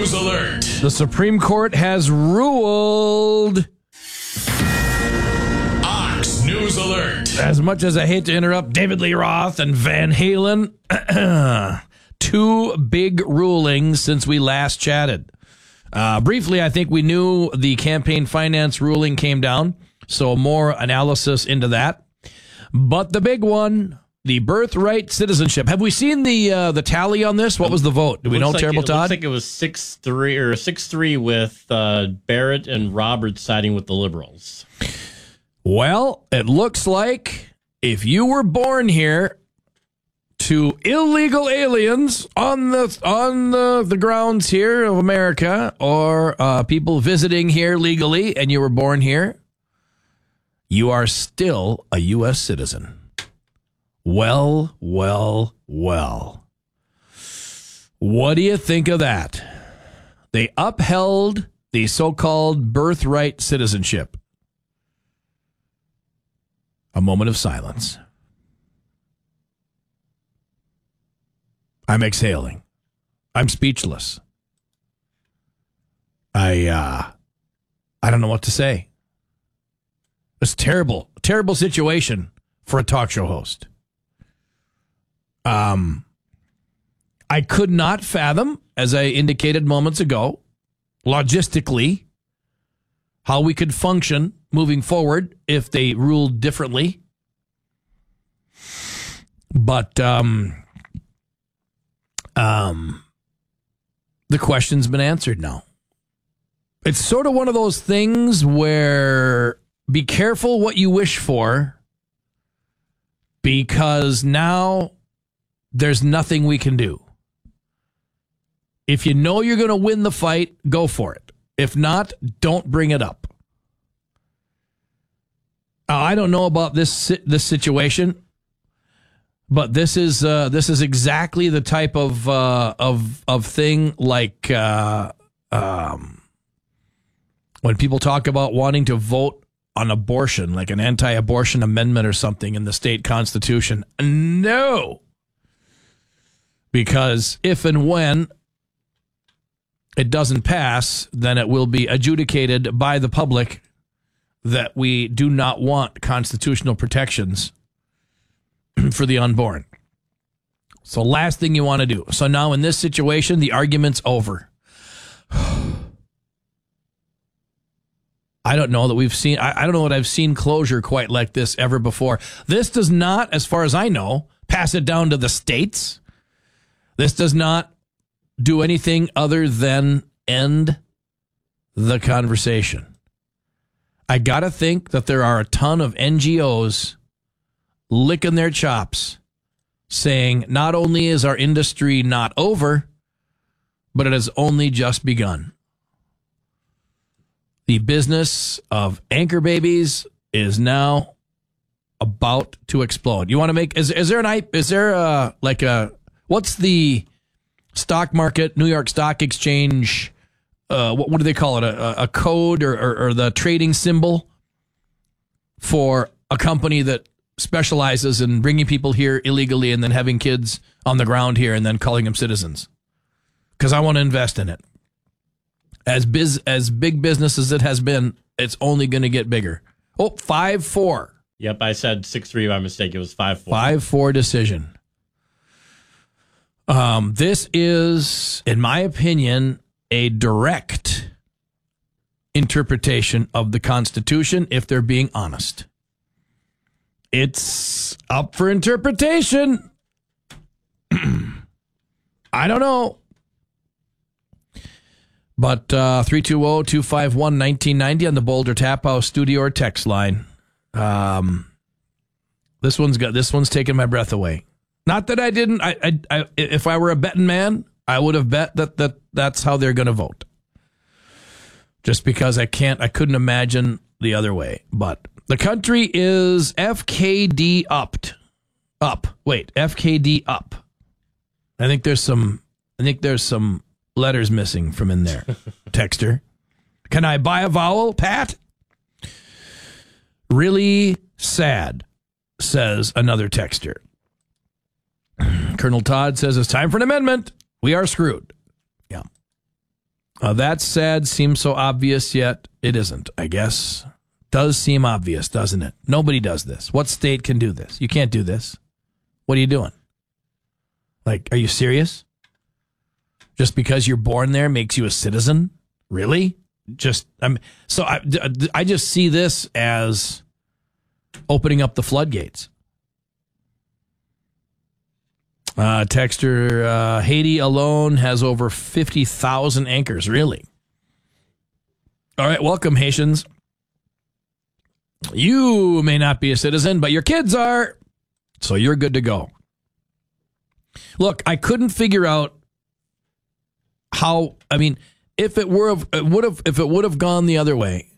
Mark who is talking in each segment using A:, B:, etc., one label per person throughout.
A: News Alert.
B: The Supreme Court has ruled.
A: Ox News Alert.
B: As much as I hate to interrupt David Lee Roth and Van Halen, two big rulings since we last chatted. Briefly, I think we knew the campaign finance ruling came down, so more analysis into that. But the big one, the birthright citizenship. Have we seen the tally on this? What was the vote? Do we know, Terrible Todd?
C: Looks like it was 6-3 or 6-3 with Barrett and Roberts siding with the Liberals.
B: Well, it looks like if you were born here to illegal aliens on the grounds here of America, or people visiting here legally, and you were born here, you are still a U.S. citizen. Well. What do you think of that? They upheld the so-called birthright citizenship. A moment of silence. I'm exhaling. I'm speechless. I don't know what to say. It's terrible situation for a talk show host. I could not fathom, as I indicated moments ago, logistically, how we could function moving forward if they ruled differently. But the question's been answered now. It's sort of one of those things where be careful what you wish for, because now there's nothing we can do. If you know you're going to win the fight, go for it. If not, don't bring it up. I don't know about this situation, but this is exactly the type of thing like when people talk about wanting to vote on abortion, like an anti-abortion amendment or something in the state constitution. No. Because if and when it doesn't pass, then it will be adjudicated by the public that we do not want constitutional protections for the unborn. So last thing you want to do. So now in this situation, the argument's over. I don't know that we've seen, I don't know that I've seen closure quite like this ever before. This does not, as far as I know, pass it down to the states. This does not do anything other than end the conversation. I got to think that there are a ton of NGOs licking their chops, saying not only is our industry not over, but it has only just begun. The business of anchor babies is now about to explode. You want to make, is there what's the stock market, New York Stock Exchange, what do they call it? A code or the trading symbol for a company that specializes in bringing people here illegally and then having kids on the ground here and then calling them citizens? Because I want to invest in it. As big business as it has been, it's only going to get bigger. Oh, 5-4.
C: Yep, I said 6-3 by mistake. It was 5-4.
B: 5-4 decision. This is, in my opinion, a direct interpretation of the Constitution, if they're being honest. It's up for interpretation. I don't know. But 320-251-1990 on the Boulder Tap House studio or text line. This one's taking my breath away. Not that I didn't. I if I were a betting man, I would have bet that's how they're going to vote. Just because I couldn't imagine the other way. But the country is FKD upped. FKD up. I think there's some letters missing from in there. Texter. Can I buy a vowel, Pat? Really sad, says another texter. Colonel Todd says it's time for an amendment. We are screwed. Yeah. That said, seems so obvious, yet it isn't, I guess. Does seem obvious, doesn't it? Nobody does this. What state can do this? You can't do this. What are you doing? Like, are you serious? Just because you're born there makes you a citizen? Really? I just see this as opening up the floodgates. Texter, Haiti alone has over 50,000 anchors. Really? All right, welcome, Haitians. You may not be a citizen, but your kids are, so you're good to go. Look, I couldn't figure out how. I mean, if it would have gone the other way.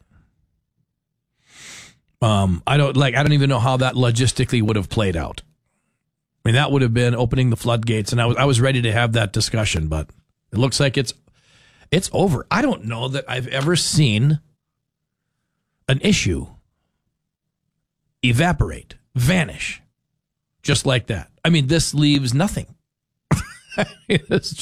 B: I don't even know how that logistically would have played out. I mean, that would have been opening the floodgates, and I was ready to have that discussion, but it looks like it's over. I don't know that I've ever seen an issue evaporate, vanish, just like that. I mean, this leaves nothing. It's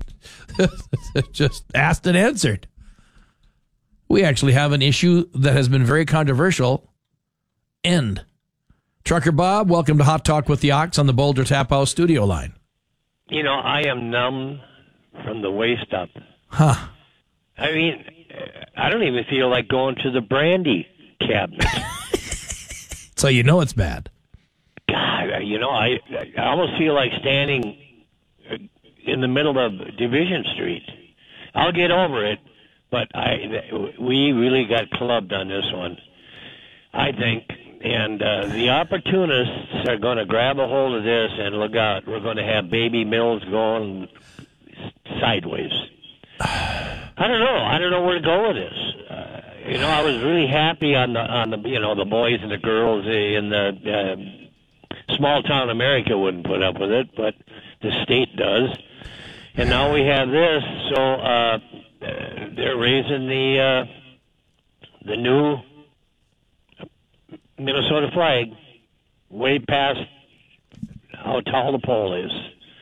B: just asked and answered. We actually have an issue that has been very controversial. End. Trucker Bob, welcome to Hot Talk with the Ox on the Boulder Tap House studio line.
D: You know, I am numb from the waist up.
B: Huh.
D: I mean, I don't even feel like going to the brandy cabinet.
B: So you know it's bad.
D: God, you know, I almost feel like standing in the middle of Division Street. I'll get over it, but we really got clubbed on this one, I think. And the opportunists are going to grab a hold of this, and look out, we're going to have baby mills going sideways. I don't know where to go with this. I was really happy on the the boys and the girls in the small town America wouldn't put up with it, but the state does. And now we have this, so they're raising the new Minnesota flag way past how tall the pole is.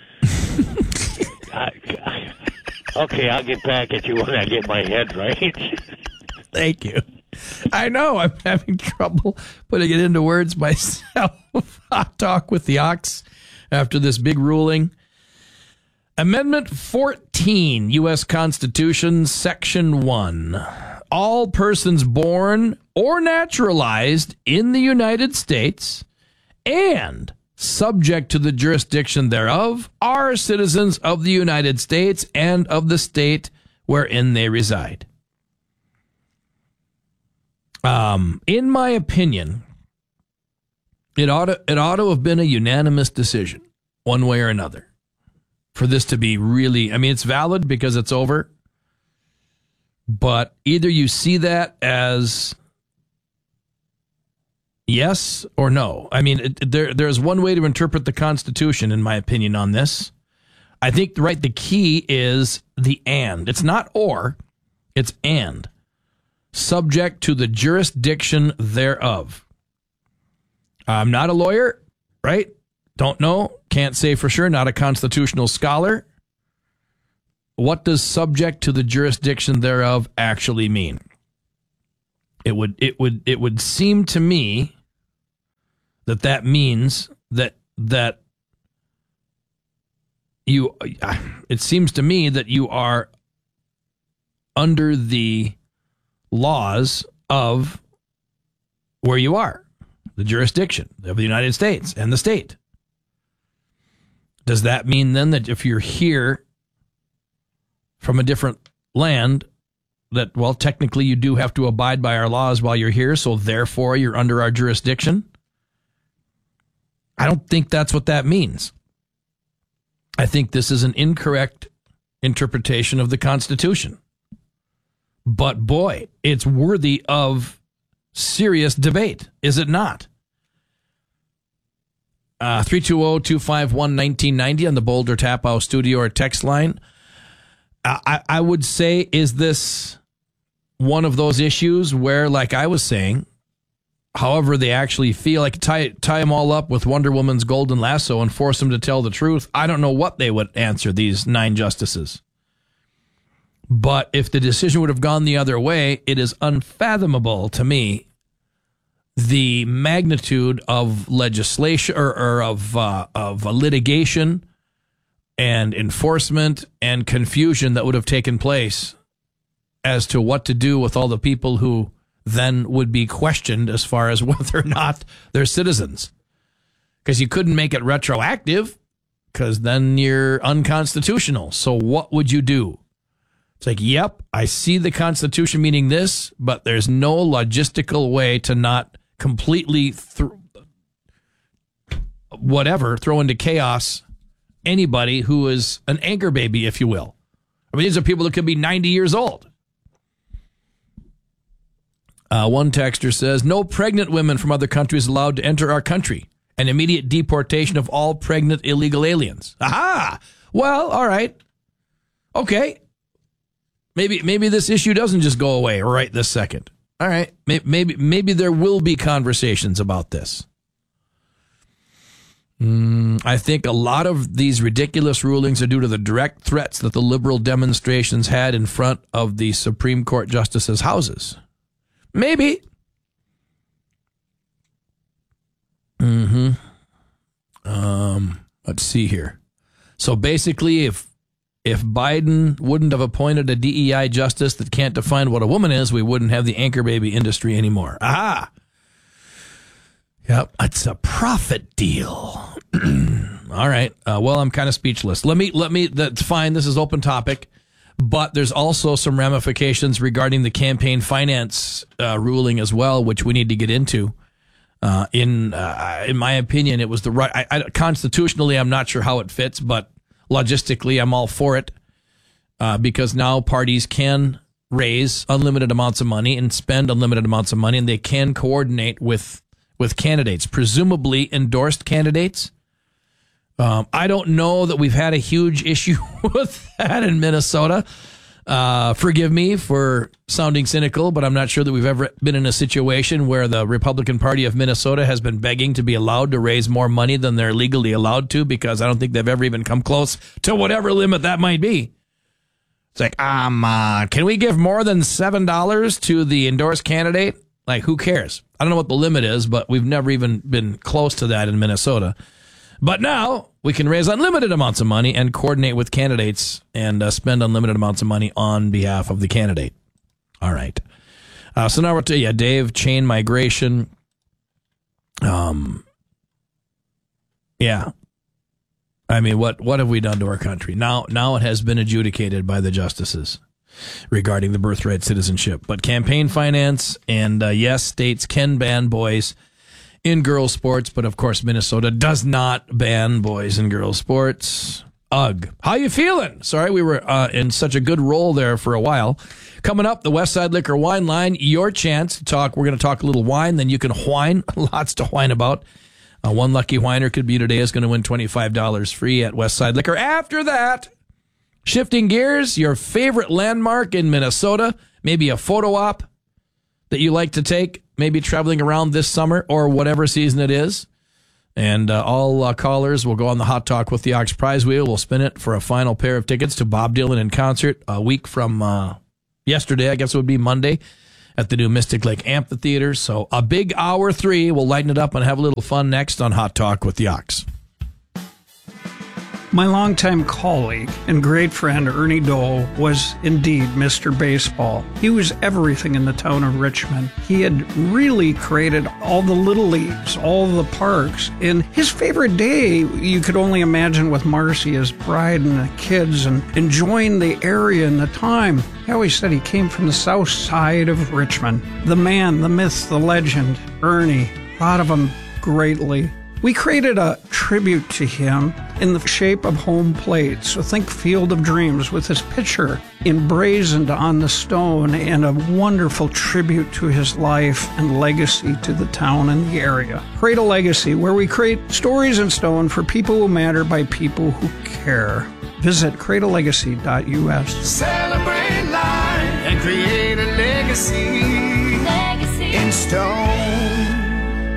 D: Okay, I'll get back at you when I get my head right.
B: Thank you. I know I'm having trouble putting it into words myself. Hot Talk with the Ox after this big ruling. Amendment 14, U.S. Constitution, Section 1. All persons born or naturalized in the United States and subject to the jurisdiction thereof are citizens of the United States and of the state wherein they reside. In my opinion, it ought to have been a unanimous decision, one way or another, for this to be really, I mean, it's valid because it's over, but either you see that as yes or no. I mean, there's one way to interpret the Constitution, in my opinion, on this. I think, the key is the and. It's not or, it's and. Subject to the jurisdiction thereof. I'm not a lawyer, right? Don't know. Can't say for sure. Not a constitutional scholar. What does subject to the jurisdiction thereof actually mean? It would seem to me that means that you. It seems to me that you are under the laws of where you are, the jurisdiction of the United States and the state. Does that mean then that if you're here from a different land, that, well, technically you do have to abide by our laws while you're here, so therefore you're under our jurisdiction? I don't think that's what that means. I think this is an incorrect interpretation of the Constitution. But boy, it's worthy of serious debate, is it not? 320-251-1990 on the Boulder Tap House studio or text line. I would say, is this one of those issues where, like I was saying, however they actually feel, like tie them all up with Wonder Woman's golden lasso and force them to tell the truth? I don't know what they would answer, these 9 justices. But if the decision would have gone the other way, it is unfathomable to me the magnitude of legislation or of litigation and enforcement and confusion that would have taken place as to what to do with all the people who then would be questioned as far as whether or not they're citizens. Because you couldn't make it retroactive, because then you're unconstitutional. So what would you do? It's like, yep, I see the Constitution meaning this, but there's no logistical way to not completely throw into chaos anybody who is an anchor baby, if you will. I mean, these are people that could be 90 years old. One texter says, no pregnant women from other countries allowed to enter our country. An immediate deportation of all pregnant illegal aliens. Aha! Well, all right. Okay. Maybe this issue doesn't just go away right this second. All right. Maybe there will be conversations about this. I think a lot of these ridiculous rulings are due to the direct threats that the liberal demonstrations had in front of the Supreme Court justices' houses. Maybe. Let's see here. So basically, if Biden wouldn't have appointed a DEI justice that can't define what a woman is, we wouldn't have the anchor baby industry anymore. Aha! Yep, it's a profit deal. All right. Well, I'm kind of speechless. Let me. That's fine. This is open topic, but there's also some ramifications regarding the campaign finance ruling as well, which we need to get into. In my opinion, it was the right. Constitutionally, I'm not sure how it fits, but logistically, I'm all for it because now parties can raise unlimited amounts of money and spend unlimited amounts of money, and they can coordinate with candidates, presumably endorsed candidates. I don't know that we've had a huge issue with that in Minnesota. Forgive me for sounding cynical, but I'm not sure that we've ever been in a situation where the Republican Party of Minnesota has been begging to be allowed to raise more money than they're legally allowed to, because I don't think they've ever even come close to whatever limit that might be. It's like, can we give more than $7 to the endorsed candidate? Like, who cares? I don't know what the limit is, but we've never even been close to that in Minnesota. But now we can raise unlimited amounts of money and coordinate with candidates and spend unlimited amounts of money on behalf of the candidate. All right. So now we're to Dave, chain migration. Yeah. I mean, what have we done to our country? Now it has been adjudicated by the justices regarding the birthright citizenship. But campaign finance and, yes, states can ban boys in girls' sports, but of course Minnesota does not ban boys in girls' sports. Ugh. How you feeling? Sorry, we were in such a good roll there for a while. Coming up, the Westside Liquor Wine Line, your chance to talk. We're going to talk a little wine, then you can whine. Lots to whine about. One lucky whiner could be today is going to win $25 free at Westside Liquor. After that, shifting gears, your favorite landmark in Minnesota, maybe a photo op that you like to take, maybe traveling around this summer or whatever season it is. And all callers will go on the Hot Talk with the Ox prize wheel. We'll spin it for a final pair of tickets to Bob Dylan in concert a week from yesterday. I guess it would be Monday at the new Mystic Lake Amphitheater. So a big hour 3. We'll lighten it up and have a little fun next on Hot Talk with the Ox.
E: My longtime colleague and great friend Ernie Dole was indeed Mr. Baseball. He was everything in the town of Richmond. He had really created all the little leagues, all the parks. And his favorite day, you could only imagine with Marcy, his bride and the kids, and enjoying the area and the time. He always said he came from the south side of Richmond. The man, the myth, the legend, Ernie, thought of him greatly. We created a tribute to him in the shape of home plate. So think Field of Dreams with his picture emblazoned on the stone, and a wonderful tribute to his life and legacy to the town and the area. Create a Legacy, where we create stories in stone for people who matter by people who care. Visit createalegacy.us.
F: Celebrate life and create a legacy in stone.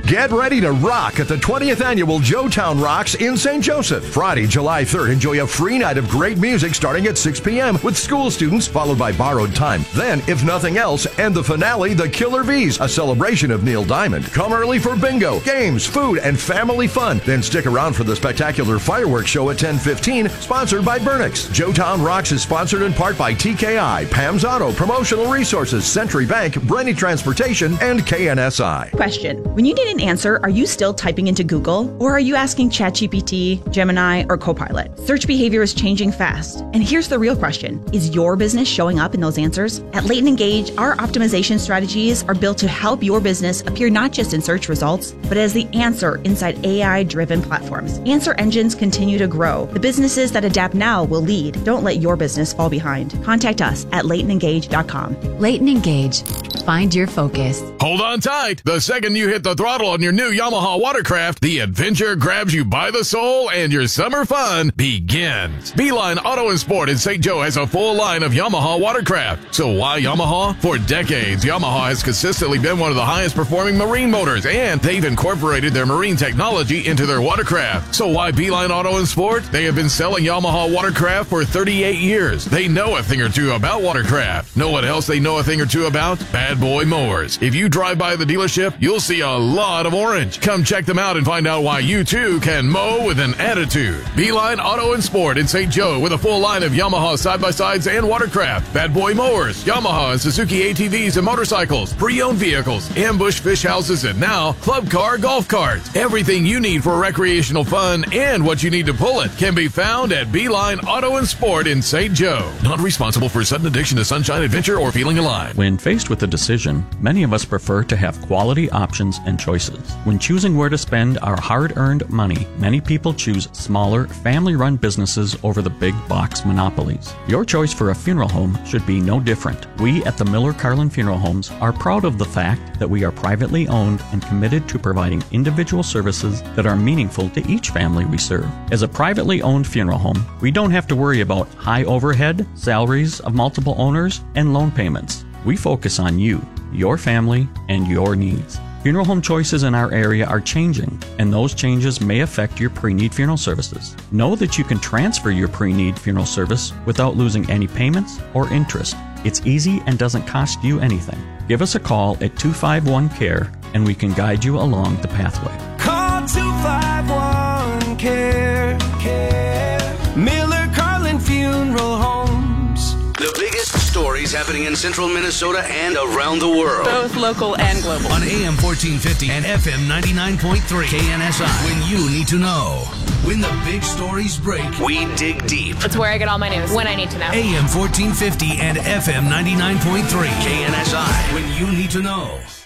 G: Get ready to rock at the 20th Annual Joetown Rocks in St. Joseph. Friday, July 3rd, enjoy a free night of great music starting at 6 p.m. with school students, followed by Borrowed Time. Then, if nothing else, and the finale, the Killer Bees, a celebration of Neil Diamond. Come early for bingo, games, food, and family fun. Then stick around for the spectacular fireworks show at 10:15, sponsored by Burnix. Joetown Rocks is sponsored in part by TKI, Pam's Auto, Promotional Resources, Century Bank, Brenny Transportation, and KNSI.
H: Question. When you need an answer, are you still typing into Google? Or are you asking ChatGPT, Gemini, or Copilot? Search behavior is changing fast. And here's the real question. Is your business showing up in those answers? At Leighton Engage, our optimization strategies are built to help your business appear not just in search results, but as the answer inside AI-driven platforms. Answer engines continue to grow. The businesses that adapt now will lead. Don't let your business fall behind. Contact us at LeightonEngage.com.
I: Leighton Engage. Find your focus.
A: Hold on tight. The second you hit the throttle on your new Yamaha Watercraft, the adventure grabs you by the soul and your summer fun begins. Beeline Auto and Sport in St. Joe has a full line of Yamaha Watercraft. So why Yamaha? For decades, Yamaha has consistently been one of the highest performing marine motors, and they've incorporated their marine technology into their watercraft. So why Beeline Auto and Sport? They have been selling Yamaha Watercraft for 38 years. They know a thing or two about watercraft. Know what else they know a thing or two about? Bad Boy Mowers. If you drive by the dealership, you'll see a lot of orange. Come check them out and find out why you too can mow with an attitude. Beeline Auto and Sport in St. Joe with a full line of Yamaha side-by-sides and watercraft, Bad Boy Mowers, Yamaha and Suzuki ATVs and motorcycles, pre-owned vehicles, ambush fish houses, and now club car golf carts. Everything you need for recreational fun and what you need to pull it can be found at Beeline Auto and Sport in St. Joe. Not responsible for sudden addiction to sunshine, adventure, or feeling alive.
J: When faced with a decision, many of us prefer to have quality options and choices. When choosing where to spend our hard-earned money, many people choose smaller, family-run businesses over the big box monopolies. Your choice for a funeral home should be no different. We at the Miller Carlin Funeral Homes are proud of the fact that we are privately owned and committed to providing individual services that are meaningful to each family we serve. As a privately owned funeral home, we don't have to worry about high overhead, salaries of multiple owners, and loan payments. We focus on you, your family, and your needs. Funeral home choices in our area are changing, and those changes may affect your pre-need funeral services. Know that you can transfer your pre-need funeral service without losing any payments or interest. It's easy and doesn't cost you anything. Give us a call at 251-CARE, and we can guide you along the pathway.
F: Call 251-CARE. Miller Carlin Funeral Homes.
K: The biggest stories happening in central Minnesota and around the world.
L: Both local and global.
K: On AM 1450 and FM 99.3 KNSI. When you need to know. When the big stories break, we dig deep.
L: It's where I get all my news. When I need to know.
K: AM 1450 and FM 99.3 KNSI. When you need to know.